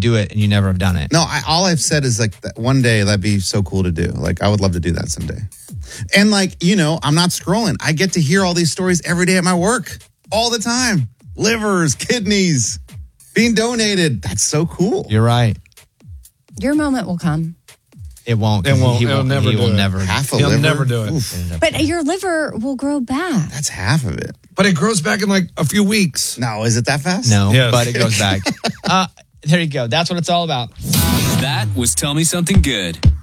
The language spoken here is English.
do it and you never have done it. No, all I've said is like that one day that'd be so cool to do. Like I would love to do that someday. And like, I'm not scrolling. I get to hear all these stories every day at my work all the time. Livers, kidneys being donated. That's so cool. You're right. Your moment will come. It won't. It won't. He He'll never He do will it. never. Half a He'll liver. never do it. Oof, But your liver will grow back. that's half of it. But it grows back in like a few weeks. No, is it that fast? No, Yes. but it goes back. There you go. That's what it's all about. That was Tell Me Something Good.